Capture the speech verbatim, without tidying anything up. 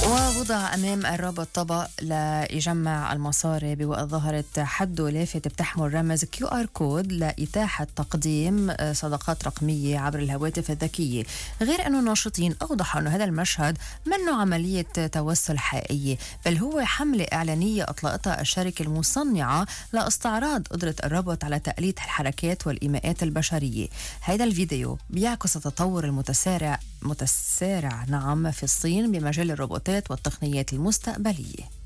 ووضع أمام الرابط طبق ليجمع المصاري، وقد ظهرت حده لافتة بتحمل رمز كيو آر كود لإتاحة تقديم صدقات رقمية عبر الهواتف الذكية. غير أنه الناشطين أوضحوا أنه هذا المشهد منه عملية توسل حقيقية، بل هو حملة إعلانية أطلقتها الشركة المصنعة لاستعراض قدرة الرابط على تقليد الحركات والإيماءات البشرية. هذا الفيديو بيعكس التطور المتسارع متسارع نعم في الصين بمجال الروبوتات والتقنيات المستقبلية.